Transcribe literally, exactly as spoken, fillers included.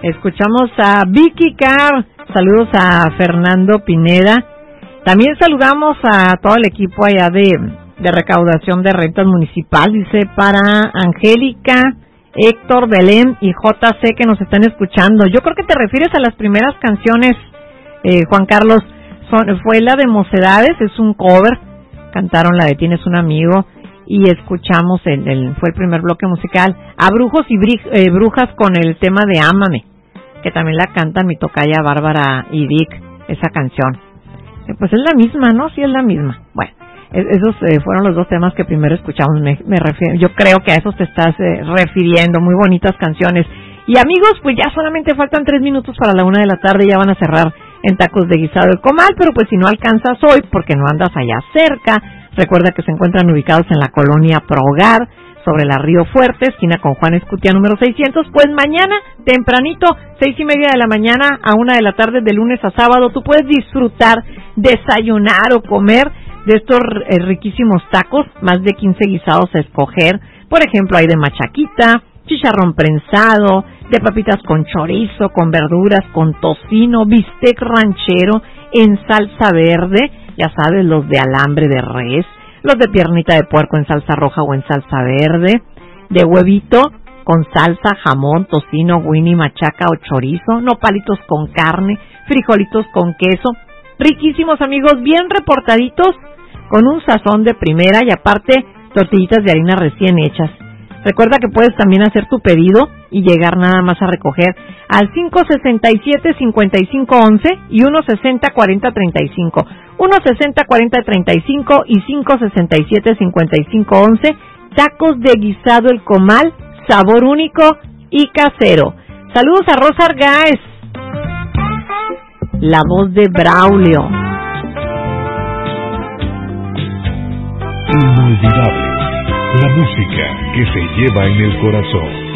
Escuchamos a Vicky Carr. Saludos a Fernando Pineda. También saludamos a todo el equipo allá de, de recaudación de rentas municipal. Dice para Angélica, Héctor, Belén y J C que nos están escuchando. Yo creo que te refieres a las primeras canciones, eh, Juan Carlos. Son, fue la de Mocedades, es un cover. Cantaron la de Tienes un amigo y escuchamos, el, el fue el primer bloque musical, a Brujos y Bri, eh, Brujas con el tema de Ámame, que también la cantan mi tocaya Bárbara y Dick, esa canción. Eh, pues es la misma, ¿no? Sí, es la misma. Bueno, esos eh, fueron los dos temas que primero escuchamos. Me, me refiero, yo creo que a esos te estás eh, refiriendo. Muy bonitas canciones. Y amigos, pues ya solamente faltan tres minutos para la una de la tarde. Ya van a cerrar en Tacos de Guisado El Comal. Pero pues si no alcanzas hoy, porque no andas allá cerca, recuerda que se encuentran ubicados en la colonia Progar, sobre la Río Fuerte, esquina con Juan Escutia número seiscientos. Pues mañana, tempranito, seis y media de la mañana a una de la tarde, de lunes a sábado, tú puedes disfrutar, desayunar o comer de estos eh, riquísimos tacos, más de quince guisados a escoger. Por ejemplo, hay de machaquita, chicharrón prensado, de papitas con chorizo, con verduras, con tocino, bistec ranchero en salsa verde, ya sabes, los de alambre de res, los de piernita de puerco en salsa roja o en salsa verde, de huevito con salsa, jamón, tocino, winnie, machaca o chorizo, nopalitos con carne, frijolitos con queso, riquísimos amigos, bien reportaditos, con un sazón de primera y aparte tortillitas de harina recién hechas. Recuerda que puedes también hacer tu pedido y llegar nada más a recoger al cinco sesenta y siete, cincuenta y cinco once y uno sesenta, cuarenta treinta y cinco. uno sesenta, cuarenta treinta y cinco y cinco sesenta y siete, cincuenta y cinco once. Tacos de Guisado El Comal, sabor único y casero. Saludos a Rosa Argáez, la voz de Braulio. Inolvidable, la música que se lleva en el corazón.